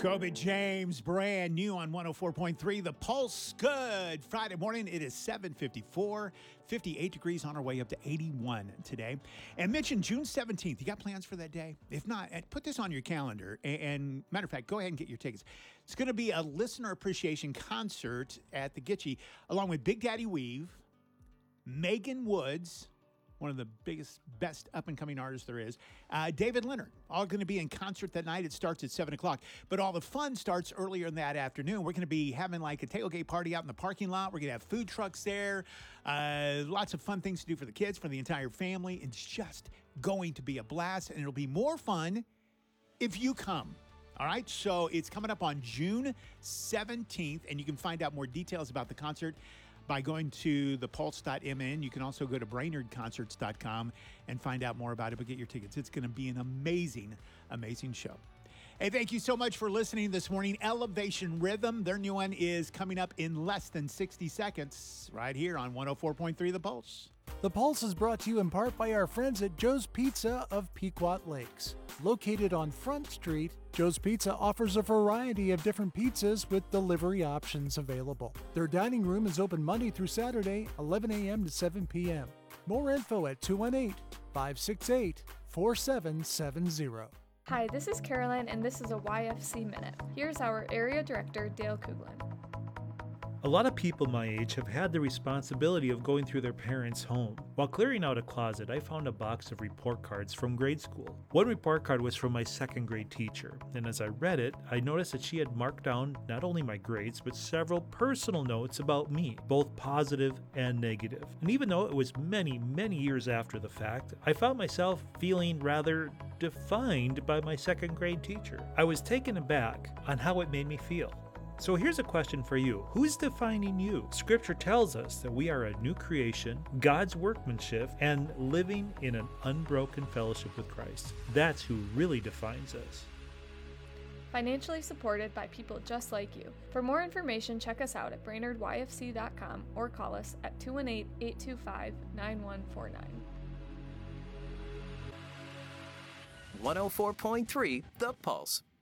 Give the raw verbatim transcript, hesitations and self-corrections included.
Kobe James, brand new on one oh four point three, The Pulse. Good Friday morning. It is seven fifty-four, fifty-eight degrees on our way up to eighty-one today. And mention June seventeenth. You got plans for that day? If not, put this on your calendar. And matter of fact, go ahead and get your tickets. It's going to be a listener appreciation concert at the Gitchie, along with Big Daddy Weave, Megan Woods, one of the biggest, best up-and-coming artists there is. Uh, David Leonard, all going to be in concert that night. It starts at seven o'clock. But all the fun starts earlier in that afternoon. We're going to be having like a tailgate party out in the parking lot. We're going to have food trucks there. Uh, lots of fun things to do for the kids, for the entire family. It's just going to be a blast, and it'll be more fun if you come. All right, so it's coming up on June seventeenth, and you can find out more details about the concert by going to the pulse dot m n. You can also go to brainerd concerts dot com and find out more about it, but get your tickets. It's going to be an amazing, amazing show. Hey, thank you so much for listening this morning. Elevation Rhythm, their new one is coming up in less than sixty seconds right here on one oh four point three The Pulse. The Pulse is brought to you in part by our friends at Joe's Pizza of Pequot Lakes. Located on Front Street, Joe's Pizza offers a variety of different pizzas with delivery options available. Their dining room is open Monday through Saturday, eleven a.m. to seven p.m. More info at two one eight, five six eight, four seven seven zero. Hi, this is Caroline, and this is a Y F C Minute. Here's our Area Director, Dale Kuglin. A lot of people my age have had the responsibility of going through their parents' home. While clearing out a closet, I found a box of report cards from grade school. One report card was from my second grade teacher, and as I read it, I noticed that she had marked down not only my grades, but several personal notes about me, both positive and negative. And even though it was many, many years after the fact, I found myself feeling rather defined by my second grade teacher. I was taken aback on how it made me feel. So here's a question for you. Who's defining you? Scripture tells us that we are a new creation, God's workmanship, and living in an unbroken fellowship with Christ. That's who really defines us. Financially supported by people just like you. For more information, check us out at brainerd y f c dot com or call us at two one eight, eight two five, nine one four nine. one oh four point three The Pulse.